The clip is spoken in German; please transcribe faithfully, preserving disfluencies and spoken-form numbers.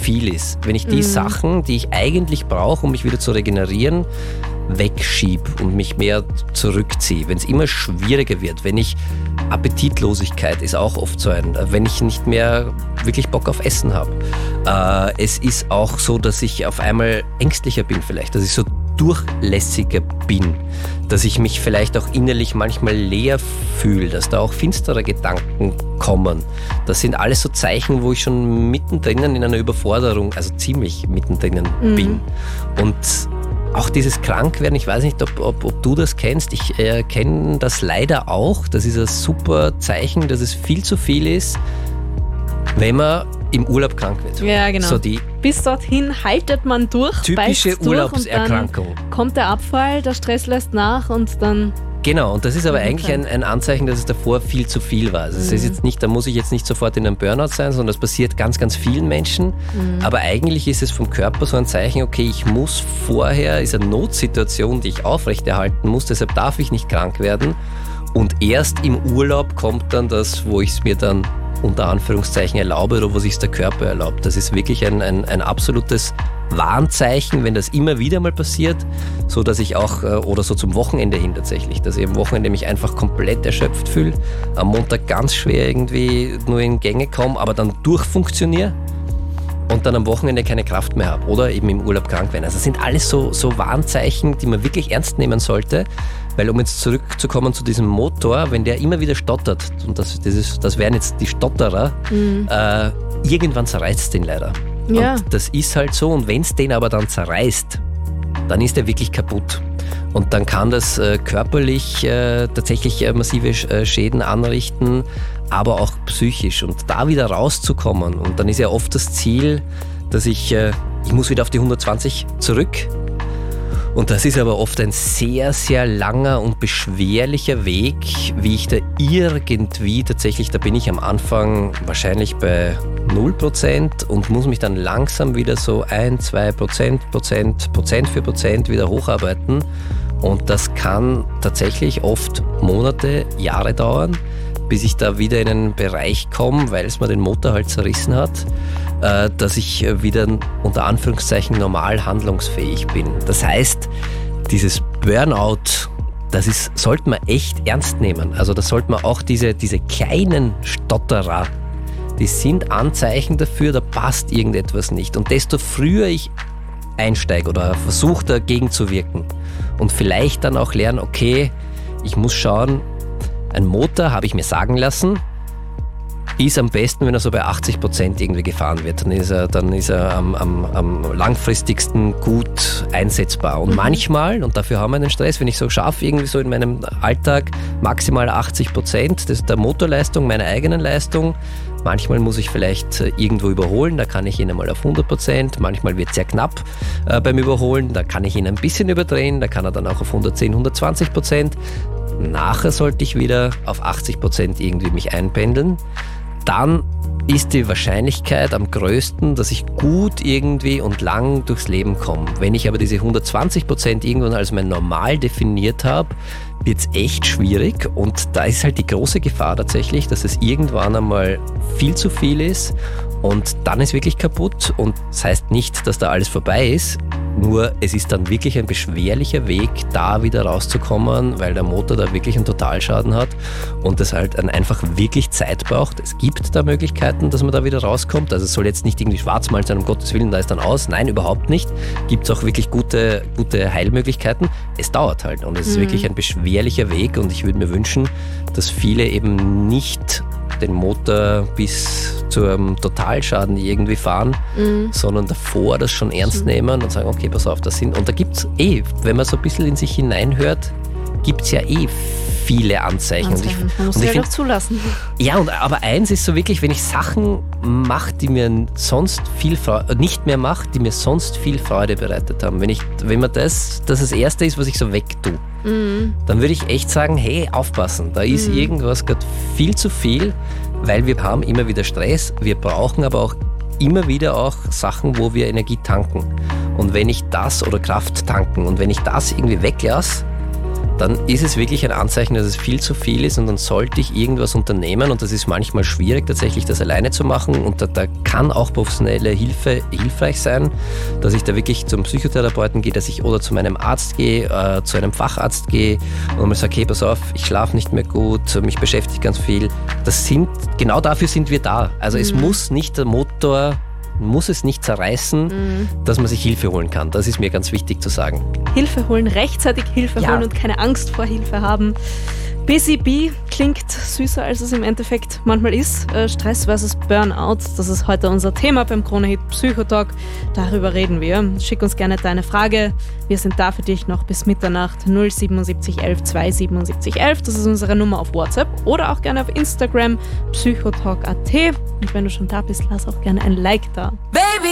viel ist. Wenn ich die mhm. Sachen, die ich eigentlich brauche, um mich wieder zu regenerieren, wegschiebe und mich mehr zurückziehe. Wenn es immer schwieriger wird, wenn ich Appetitlosigkeit ist auch oft so ein, wenn ich nicht mehr wirklich Bock auf Essen habe. Äh, es ist auch so, dass ich auf einmal ängstlicher bin vielleicht, dass ich so durchlässiger bin, dass ich mich vielleicht auch innerlich manchmal leer fühle, dass da auch finstere Gedanken kommen. Das sind alles so Zeichen, wo ich schon mittendrin in einer Überforderung, also ziemlich mittendrin mhm. bin. Und auch dieses Krankwerden, ich weiß nicht, ob, ob, ob du das kennst, ich äh, kenne das leider auch. Das ist ein super Zeichen, dass es viel zu viel ist, wenn man im Urlaub krank wird. Ja, genau. So die Bis dorthin haltet man durch, typische beißt durch Urlaubserkrankung. Und dann kommt der Abfall, der Stress lässt nach und dann... Genau, und das ist aber eigentlich ein, ein Anzeichen, dass es davor viel zu viel war. Also es ist jetzt nicht, da muss ich jetzt nicht sofort in einem Burnout sein, sondern das passiert ganz, ganz vielen Menschen. Mhm. Aber eigentlich ist es vom Körper so ein Zeichen, okay, ich muss vorher, ist eine Notsituation, die ich aufrechterhalten muss, deshalb darf ich nicht krank werden. Und erst im Urlaub kommt dann das, wo ich es mir dann unter Anführungszeichen erlaube oder wo sich der Körper erlaubt. Das ist wirklich ein, ein, ein absolutes Warnzeichen, wenn das immer wieder mal passiert, so dass ich auch, oder so zum Wochenende hin tatsächlich, dass ich am Wochenende mich einfach komplett erschöpft fühle, am Montag ganz schwer irgendwie nur in Gänge komme, aber dann durchfunktioniere und dann am Wochenende keine Kraft mehr habe oder eben im Urlaub krank werden. Also das sind alles so, so Warnzeichen, die man wirklich ernst nehmen sollte, weil um jetzt zurückzukommen zu diesem Motor, wenn der immer wieder stottert, und das, das, ist, das wären jetzt die Stotterer, mhm. äh, irgendwann zerreißt es den leider. Ja. Und das ist halt so, und wenn es den aber dann zerreißt, dann ist er wirklich kaputt. Und dann kann das äh, körperlich äh, tatsächlich äh, massive äh, Schäden anrichten, aber auch psychisch. Und da wieder rauszukommen, und dann ist ja oft das Ziel, dass ich, äh, ich muss wieder auf die hundertzwanzig zurück. Und das ist aber oft ein sehr, sehr langer und beschwerlicher Weg, wie ich da irgendwie tatsächlich, da bin ich am Anfang wahrscheinlich bei null Prozent und muss mich dann langsam wieder so ein, zwei Prozent, Prozent, Prozent für Prozent wieder hocharbeiten. Und das kann tatsächlich oft Monate, Jahre dauern, bis ich da wieder in einen Bereich komme, weil es mir den Motor halt zerrissen hat, äh, dass ich wieder unter Anführungszeichen normal handlungsfähig bin. Das heißt, dieses Burnout, das ist, sollte man echt ernst nehmen. Also da sollte man auch diese, diese kleinen Stotterer, die sind Anzeichen dafür, da passt irgendetwas nicht. Und desto früher ich einsteige oder versuche dagegen zu wirken und vielleicht dann auch lernen, okay, ich muss schauen, ein Motor, habe ich mir sagen lassen, ist am besten, wenn er so bei achtzig Prozent irgendwie gefahren wird. Dann ist er, dann ist er am, am, am langfristigsten gut einsetzbar. Und manchmal, und dafür haben wir den Stress, wenn ich so schaffe, irgendwie so in meinem Alltag maximal achtzig Prozent, das ist der Motorleistung, meine eigenen Leistung. Manchmal muss ich vielleicht irgendwo überholen, da kann ich ihn einmal auf hundert Prozent. Manchmal wird es sehr knapp äh, beim Überholen, da kann ich ihn ein bisschen überdrehen, da kann er dann auch auf hundertzehn, hundertzwanzig Prozent. Nachher sollte ich wieder auf achtzig Prozent irgendwie mich einpendeln. Dann ist die Wahrscheinlichkeit am größten, dass ich gut irgendwie und lang durchs Leben komme. Wenn ich aber diese hundertzwanzig Prozent irgendwann als mein Normal definiert habe, wird es echt schwierig, und da ist halt die große Gefahr tatsächlich, dass es irgendwann einmal viel zu viel ist und dann ist wirklich kaputt. Und das heißt nicht, dass da alles vorbei ist, nur es ist dann wirklich ein beschwerlicher Weg, da wieder rauszukommen, weil der Motor da wirklich einen Totalschaden hat und das halt dann einfach wirklich Zeit braucht. Es gibt da Möglichkeiten, dass man da wieder rauskommt. Also es soll jetzt nicht irgendwie schwarzmalen sein, um Gottes Willen, da ist dann aus. Nein, überhaupt nicht. Gibt es auch wirklich gute, gute Heilmöglichkeiten. Es dauert halt und es ist mhm. wirklich ein beschwerlicher Weg, und ich würde mir wünschen, dass viele eben nicht den Motor bis zu einem Totalschaden irgendwie fahren, mhm. sondern davor das schon ernst mhm. nehmen und sagen, okay, pass auf, das sind, und da gibt es eh, wenn man so ein bisschen in sich hineinhört, gibt es ja eh viele Anzeichen. Anzeichen. Und ich, man muss und sie ich halt find, auch zulassen. Ja, und, aber eins ist so wirklich, wenn ich Sachen mache, die mir sonst viel Freude, nicht mehr mache, die mir sonst viel Freude bereitet haben, wenn ich, wenn man das, das das Erste ist, was ich so wegtue, mhm. dann würde ich echt sagen, hey, aufpassen, da ist mhm. irgendwas gerade viel zu viel, weil wir haben immer wieder Stress, wir brauchen aber auch immer wieder auch Sachen, wo wir Energie tanken. Und wenn ich das, oder Kraft tanken, und wenn ich das irgendwie weglasse, dann ist es wirklich ein Anzeichen, dass es viel zu viel ist und dann sollte ich irgendwas unternehmen und das ist manchmal schwierig, tatsächlich das alleine zu machen und da, da kann auch professionelle Hilfe hilfreich sein, dass ich da wirklich zum Psychotherapeuten gehe, dass ich oder zu meinem Arzt gehe, äh, zu einem Facharzt gehe und mal sage, hey, pass auf, ich schlafe nicht mehr gut, mich beschäftigt ganz viel. Das sind, genau dafür sind wir da. Also mhm. es muss nicht der Motor muss es nicht zerreißen, mhm. dass man sich Hilfe holen kann. Das ist mir ganz wichtig zu sagen. Hilfe holen, rechtzeitig Hilfe ja. holen und keine Angst vor Hilfe haben. Busy Bee klingt süßer, als es im Endeffekt manchmal ist. Äh, Stress versus Burnout, das ist heute unser Thema beim Krone-Hit Psychotalk. Darüber reden wir. Schick uns gerne deine Frage. Wir sind da für dich noch bis Mitternacht. null siebenundsiebzig elf zweihundertsiebenundsiebzig elf. Das ist unsere Nummer auf WhatsApp oder auch gerne auf Instagram psychotalk punkt at. Und wenn du schon da bist, lass auch gerne ein Like da. Baby!